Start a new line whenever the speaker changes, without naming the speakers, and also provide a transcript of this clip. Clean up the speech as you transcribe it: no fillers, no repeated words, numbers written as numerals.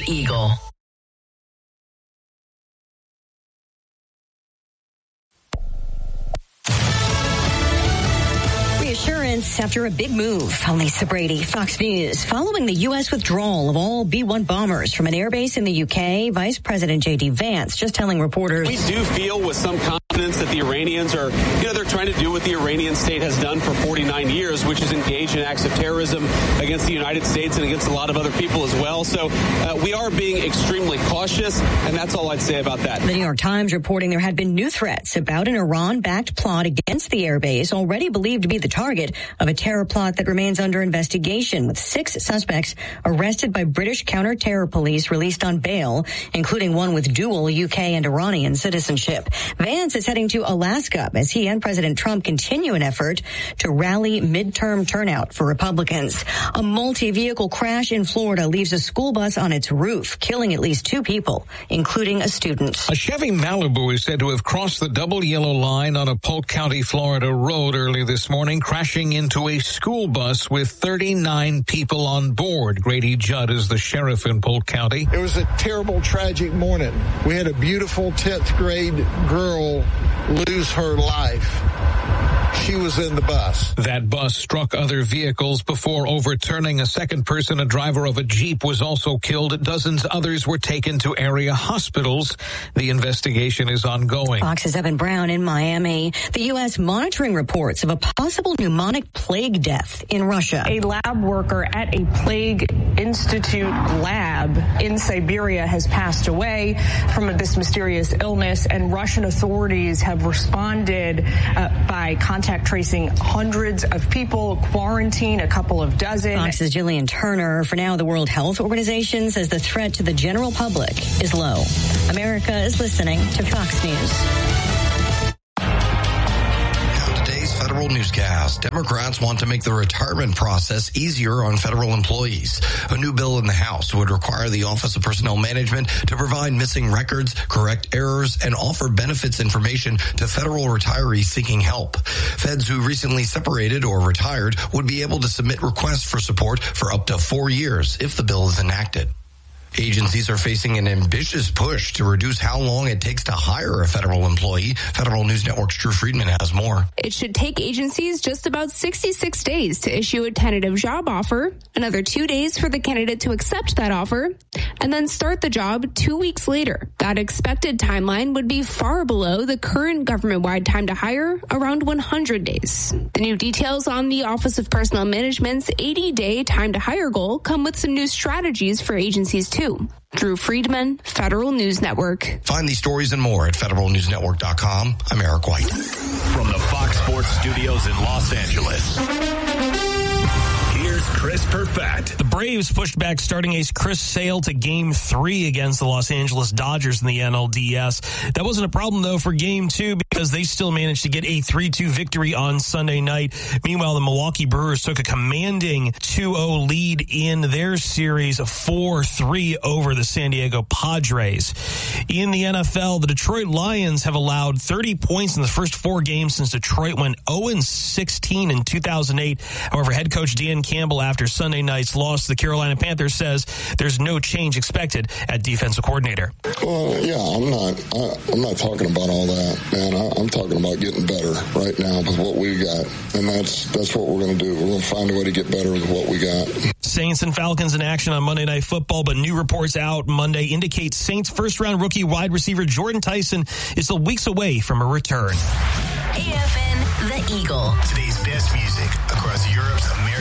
Eagle. Reassurance after a big move. Lisa Brady, Fox News. Following the U.S. withdrawal of all B-1 bombers from an airbase in the U.K., Vice President J.D. Vance just telling reporters,
we do feel with some confidence that the Iranians are, they're trying to do what the Iranian state has done for 49 years, which is engage in acts of terrorism against the United States and against a lot of other people as well. So we are being extremely cautious, and that's all I'd say about that.
The New York Times reporting there had been new threats about an Iran-backed plot against the airbase, already believed to be the target of a terror plot that remains under investigation, with 6 suspects arrested by British counter-terror police released on bail, including one with dual UK and Iranian citizenship. Vance is heading to Alaska as he and President Trump continue an effort to rally midterm turnout for Republicans. A multi-vehicle crash in Florida leaves a school bus on its roof, killing at least 2 people, including a student.
A Chevy Malibu is said to have crossed the double yellow line on a Polk County, Florida road early this morning, crashing into a school bus with 39 people on board. Grady Judd is the sheriff in Polk County.
It was a terrible, tragic morning. We had a beautiful 10th grade girl lose her life. She was in the bus.
That bus struck other vehicles before overturning. A second person, a driver of a Jeep, was also killed. Dozens others were taken to area hospitals. The investigation is ongoing.
Fox's Evan Brown in Miami. The U.S. monitoring reports of a possible pneumonic plague death in Russia.
A lab worker at a plague institute lab in Siberia has passed away from this mysterious illness, and Russian authorities have responded by contact tracing hundreds of people, quarantine a couple of dozen.
Fox's Jillian Turner. For now, the World Health Organization says the threat to the general public is low. America is listening to Fox News.
Federal newscast. Democrats want to make the retirement process easier on federal employees. A new bill in the House would require the Office of Personnel Management to provide missing records, correct errors, and offer benefits information to federal retirees seeking help. Feds who recently separated or retired would be able to submit requests for support for up to 4 years if the bill is enacted. Agencies are facing an ambitious push to reduce how long it takes to hire a federal employee. Federal News Network's Drew Friedman has more.
It should take agencies just about 66 days to issue a tentative job offer, another 2 days for the candidate to accept that offer, and then start the job 2 weeks later. That expected timeline would be far below the current government-wide time to hire, around 100 days. The new details on the Office of Personnel Management's 80-day time to hire goal come with some new strategies for agencies too. Drew Friedman, Federal News Network.
Find these stories and more at federalnewsnetwork.com. I'm Eric White.
From the Fox Sports Studios in Los Angeles, here's Chris Perfett.
The Braves pushed back starting ace Chris Sale to Game 3 against the Los Angeles Dodgers in the NLDS. That wasn't a problem, though, for Game 2 because they still managed to get a 3-2 victory on Sunday night. Meanwhile, the Milwaukee Brewers took a commanding 2-0 lead in their series, 4-3 over the San Diego Padres. In the NFL, the Detroit Lions have allowed 30 points in the first 4 games since Detroit went 0-16 in 2008. However, head coach Dan Campbell, after Sunday night's loss to the Carolina Panthers, says there's no change expected at defensive coordinator.
Well, yeah, I'm not talking about all that, man. I'm talking about getting better right now with what we got, and that's what we're going to do. We're going to find a way to get better with what we got.
Saints and Falcons in action on Monday Night Football, but new reports out Monday indicate Saints first-round rookie wide receiver Jordan Tyson is still weeks away from a return.
AFN, The Eagle.
Today's best music across Europe's American